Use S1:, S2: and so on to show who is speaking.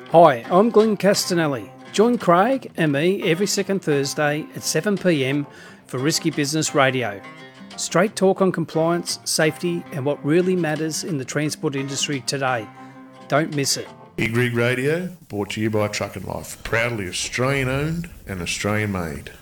S1: Hi, I'm Glenn Castanelli. Join Craig and me every second Thursday at 7 p.m. for Risky Business Radio. Straight talk on compliance, safety and what really matters in the transport industry today. Don't miss it.
S2: Big Rig Radio, brought to you by Truck and Life. Proudly Australian owned and Australian made.